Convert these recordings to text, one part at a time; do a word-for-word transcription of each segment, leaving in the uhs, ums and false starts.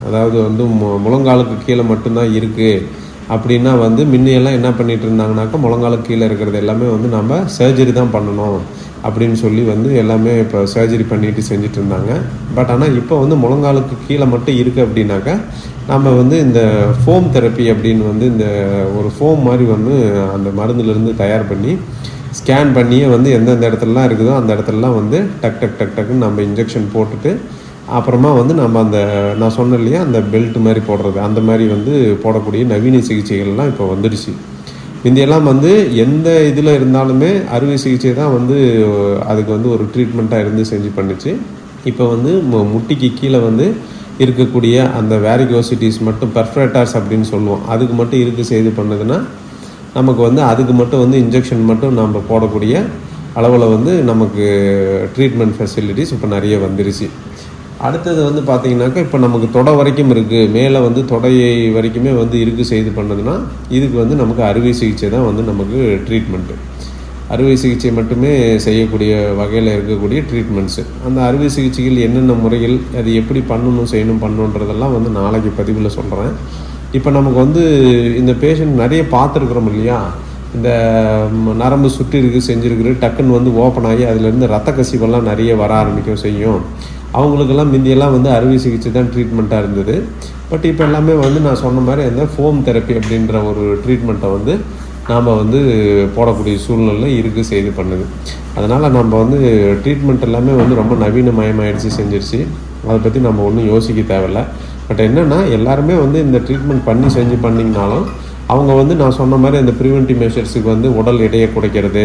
அதாவது வந்து மு முழங்காலுக்கு கீழே மட்டும்தான் இருக்குது அப்படின்னா வந்து முன்னையெல்லாம் என்ன பண்ணிகிட்டு இருந்தாங்கனாக்கா முழங்காலுக்கு கீழே இருக்கிறது எல்லாமே வந்து நம்ம சர்ஜரி தான் பண்ணணும் அப்படின்னு சொல்லி வந்து எல்லாமே இப்போ சர்ஜரி பண்ணிட்டு செஞ்சுட்டு இருந்தாங்க. பட் ஆனால் இப்போ வந்து முழங்காலுக்கு கீழே மட்டும் இருக்குது அப்படின்னாக்கா நம்ம வந்து இந்த ஃபோம் தெரப்பி அப்படின்னு வந்து இந்த ஒரு ஃபோம் மாதிரி வந்து அந்த மருந்துலேருந்து தயார் பண்ணி ஸ்கேன் பண்ணியே வந்து எந்தெந்த இடத்துலலாம் இருக்குதோ அந்த இடத்துலலாம் வந்து டக் டக் டக் டக்குன்னு நம்ம இன்ஜெக்ஷன் போட்டுட்டு அப்புறமா வந்து நம்ம அந்த நான் சொன்னேன் இல்லையா அந்த பெல்ட் மாதிரி போடுறது அந்த மாதிரி வந்து போடக்கூடிய நவீன சிகிச்சைகள்லாம் இப்போ வந்துடுச்சு. முந்தியெல்லாம் வந்து எந்த இதில் இருந்தாலுமே அறுவை சிகிச்சை தான் வந்து அதுக்கு வந்து ஒரு ட்ரீட்மெண்ட்டாக இருந்து செஞ்சு பண்ணிச்சு. இப்போ வந்து முட்டிக்கு கீழே வந்து இருக்கக்கூடிய அந்த வேரிகோசிட்டிஸ் மட்டும் பெர்ஃபரேட்டர்ஸ் அப்படின்னு சொல்லுவோம், அதுக்கு மட்டும் இருக்கு செய்து பண்ணதுன்னா நமக்கு வந்து அதுக்கு மட்டும் வந்து இன்ஜெக்ஷன் மட்டும் நம்ம போடக்கூடிய அளவில் வந்து நமக்கு ட்ரீட்மெண்ட் ஃபெசிலிட்டிஸ் இப்போ நிறைய வந்துருச்சு. அடுத்தது வந்து பார்த்திங்கனாக்கா இப்போ நமக்கு தொடை வரைக்கும் இருக்குது, மேலே வந்து தொடையை வரைக்குமே வந்து இருக்கு செய்து பண்ணதுன்னா இதுக்கு வந்து நமக்கு அறுவை சிகிச்சை தான் வந்து நமக்கு ட்ரீட்மெண்ட்டு. அறுவை சிகிச்சை மட்டுமே செய்யக்கூடிய வகையில் இருக்கக்கூடிய ட்ரீட்மெண்ட்ஸு. அந்த அறுவை சிகிச்சைகள் என்னென்ன முறைகள் அது எப்படி பண்ணணும் செய்யணும் பண்ணணுன்றதெல்லாம் வந்து நாளைக்கு பதிவில் சொல்கிறேன். இப்போ நமக்கு வந்து இந்த பேஷண்ட் நிறைய பார்த்துருக்குறோம் இல்லையா, இந்த நரம்பு சுற்றி இருக்கு செஞ்சுருக்குற டக்குன்னு வந்து ஓப்பன் ஆகி அதுலேருந்து ரத்த கசிவெல்லாம் நிறைய வர ஆரம்பிக்க செய்யும். அவங்களுக்கெல்லாம் முந்தியெல்லாம் வந்து அறுவை சிகிச்சை தான் ட்ரீட்மெண்ட்டாக இருந்தது. பட் இப்போ எல்லாமே வந்து நான் சொன்ன மாதிரி அந்த ஃபோம் தெரப்பி அப்படின்ற ஒரு ட்ரீட்மெண்ட்டை வந்து நாம் வந்து போடக்கூடிய சூழ்நிலை இருக்குது செய்து பண்ணுது. அதனால் நம்ம வந்து ட்ரீட்மெண்ட் எல்லாமே வந்து ரொம்ப நவீனமயமாயிடுச்சு செஞ்சிருச்சு. அதை பற்றி நம்ம ஒன்றும் யோசிக்க தேவையில்லை. பட் என்னென்னா எல்லாருமே வந்து இந்த ட்ரீட்மெண்ட் பண்ணி செஞ்சு பண்ணிங்கனாலும் அவங்க வந்து நான் சொன்ன மாதிரி அந்த ப்ரிவென்டிவ் மெஷர்ஸுக்கு வந்து உடல் எடையை குறைக்கிறது,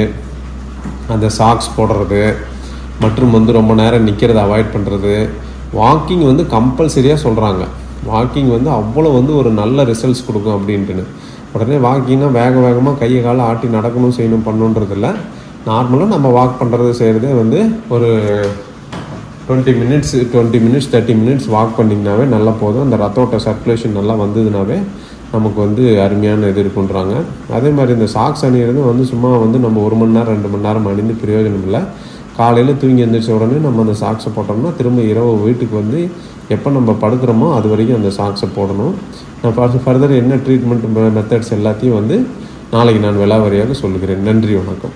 அந்த சாக்ஸ் போடுறது, மற்றும் வந்து ரொம்ப நேரம் நிற்கிறத அவாய்ட் பண்ணுறது, வாக்கிங் வந்து கம்பல்சரியாக சொல்கிறாங்க. வாக்கிங் வந்து அவ்வளோ வந்து ஒரு நல்ல ரிசல்ட்ஸ் கொடுக்கும் அப்படின்ட்டுன்னு. உடனே வாக்கிங்னா வேக வேகமாக கையை காலை ஆட்டி நடக்கணும் செய்யணும் பண்ணுன்றதில்ல. நார்மலாக நம்ம வாக் பண்ணுறது செய்கிறதே வந்து ஒரு twenty minutes twenty minutes thirty minutes walk பண்ணிங்கனாவே நல்லா போதும். அந்த ரத்தோட்ட சர்க்குலேஷன் நல்லா வந்ததுனாவே நமக்கு வந்து அருமையான இது இருக்குன்றாங்க. அதே மாதிரி இந்த சாக்ஸ் அணியிறது வந்து சும்மா வந்து நம்ம ஒரு மணி நேரம் ரெண்டு மணி நேரம் அணிந்து பிரயோஜனம் இல்லை. காலையில் தூங்கி எழுந்திரிச்ச உடனே நம்ம அந்த சாக்ஸை போட்டோம்னா திரும்ப இரவு வீட்டுக்கு வந்து எப்போ நம்ம படுக்கிறோமோ அது வரைக்கும் அந்த சாக்ஸை போடணும். நான் ஃபர்தர் என்ன ட்ரீட்மெண்ட் மெத்தட்ஸ் எல்லாத்தையும் வந்து நாளைக்கு நான் விலாவரியாக சொல்லுகிறேன். நன்றி, வணக்கம்.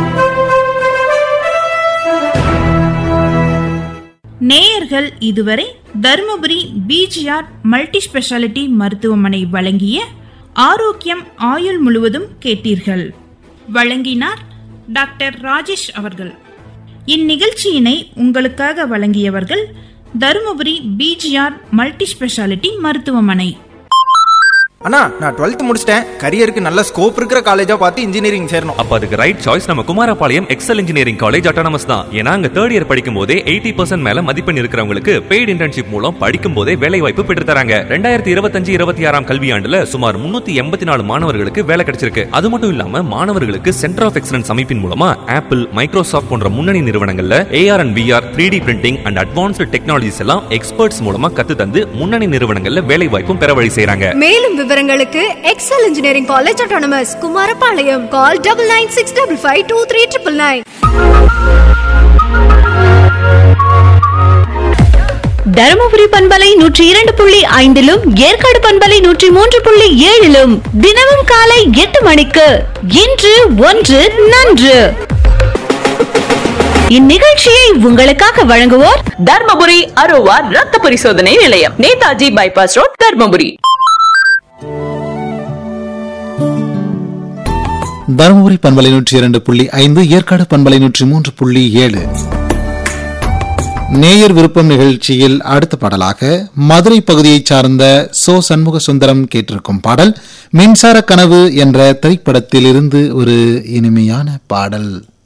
நேயர்கள் இதுவரை தருமபுரி பிஜிஆர் மல்டி ஸ்பெஷாலிட்டி மருத்துவமனை வழங்கிய ஆரோக்கியம் ஆயுள் முழுவதும் கேட்டீர்கள். வழங்கினார் டாக்டர் ராஜேஷ் அவர்கள். இந்நிகழ்ச்சியினை உங்களுக்காக வழங்கியவர்கள் தருமபுரி பிஜிஆர் மல்டி ஸ்பெஷாலிட்டி மருத்துவமனை. அண்ணா, நான் டுவெல்த் முடிச்சிட்டேன். கரியருக்கு நல்ல ஸ்கோப் இருக்கிற காலேஜா பார்த்து இன்ஜினியரிங் சேரணும். அப்ப அதுக்கு ரைட் சாய்ஸ் நம்ம Kumarapalayam XL engineering college autonomous தான். ஏன்னா அங்க தேர்ட் இயர் படிக்கும் போதே எயிட்டி பர்சன்ட் மேல மதிப்பெண் இருக்கிறவங்களுக்கு பெய்டு இன்டர்ன்ஷிப் மூலம் படிக்கும் போதே வேலை வாய்ப்பு பெற்று தராங்க. ரெண்டாயிரத்தி இருபத்தஞ்சு இருபத்தி ஆறாம் கல்வியாண்டுல சுமார் முன்னூத்தி எண்பத்தி நாலு மாணவர்களுக்கு வேலை கிடைச்சிருக்கு. அது மட்டும் இல்லாம மாணவர்களுக்கு சென்டர் ஆஃப் எக்ஸலன்ஸ் அமைப்பின் மூலமா ஆப்பிள், மைக்ரோசாஃப்ட் போன்ற முன்னணி நிறுவனங்கள்ல AR and VR, three D printing and advanced technologies எல்லாம் எக்ஸ்பர்ட்ஸ் மூலமா கத்து தந்து முன்னணி நிறுவனங்கள்ல வேலை வாய்ப்பும் பெற வழி செய்றாங்க. மேலும் விவரங்களுக்கு XL engineering college autonomous Kumarapalayam. Call double nine six double five two three triple nine. Dharmapuri பண்பலை நூற்றி இரண்டு புள்ளி ஐந்திலும் ஏற்காடு பண்பலை நூற்றி மூன்று புள்ளி ஏழிலும் தினமும் காலை எட்டு மணிக்கு இன்று ஒன்று நன்று. இந்நிகழ்ச்சியை உங்களுக்காக வழங்குவோர் தர்மபுரி அரோவா ரத்த பரிசோதனை நிலையம், நேதாஜி பைபாஸ் ரோட், தர்மபுரி. தருமபுரி பண்பலை நூற்றி இரண்டு புள்ளி ஐந்து, ஏற்காடு பண்பலை நூற்றி மூன்று புள்ளி ஏழு. நேயர் விருப்பம் நிகழ்ச்சியில் அடுத்த பாடலாக மதுரை பகுதியைச் சார்ந்த சோ சண்முக சுந்தரம் கேட்டிருக்கும் பாடல் மின்சார கனவு என்ற திரைப்படத்தில் இருந்து ஒரு இனிமையான பாடல்.